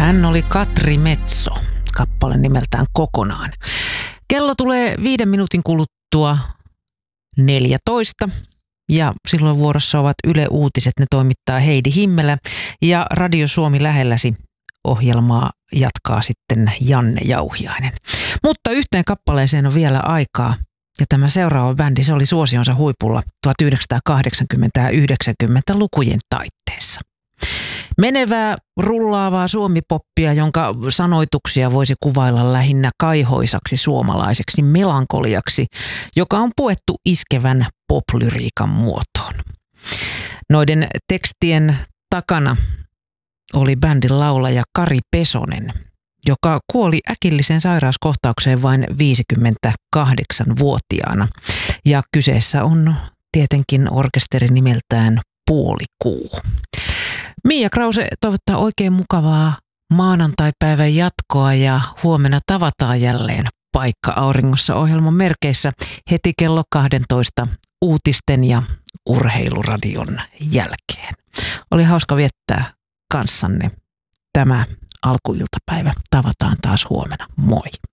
Hän oli Katri Metso, kappale nimeltään Kokonaan. Kello tulee 5 minuutin kuluttua 14 ja silloin vuorossa ovat Yle Uutiset. Ne toimittaa Heidi Himmelä ja Radio Suomi lähelläsi ohjelmaa jatkaa sitten Janne Jauhiainen. Mutta yhteen kappaleeseen on vielä aikaa. Ja tämä seuraava bändi, se oli suosionsa huipulla 1980- ja 90-lukujen taitteessa. Menevää, rullaavaa suomipoppia, jonka sanoituksia voisi kuvailla lähinnä kaihoisaksi suomalaiseksi melankoliaksi, joka on puettu iskevän poplyriikan muotoon. Noiden tekstien takana oli bändin laulaja Kari Pesonen, joka kuoli äkilliseen sairauskohtaukseen vain 58-vuotiaana. Ja kyseessä on tietenkin orkesteri nimeltään Puolikuu. Mia Krause toivottaa oikein mukavaa maanantaipäivän jatkoa ja huomenna tavataan jälleen Paikka auringossa -ohjelman merkeissä heti kello 12 uutisten ja urheiluradion jälkeen. Oli hauska viettää kanssanne tämä alkuiltapäivä. Tavataan taas huomenna. Moi!